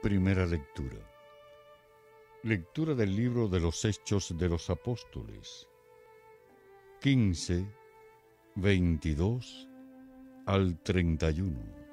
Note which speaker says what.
Speaker 1: Primera lectura. Lectura del libro de los Hechos de los Apóstoles. 15, 22 al 31.